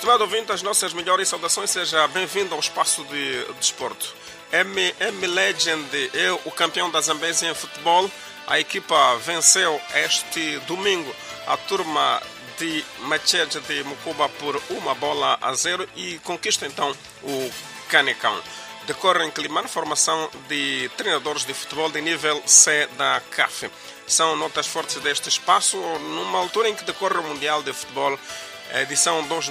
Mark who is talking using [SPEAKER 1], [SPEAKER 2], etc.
[SPEAKER 1] Estimado ouvinte, as nossas melhores saudações, seja bem-vindo ao espaço de desporto. M Legend é o campeão da Zambésia em futebol. A equipa venceu este domingo a turma de Macheja de Mucuba por 1-0 e conquista então o Canecão. Decorre em Climane formação de treinadores de futebol de nível C da CAF. São notas fortes deste espaço, numa altura em que decorre o Mundial de Futebol, edição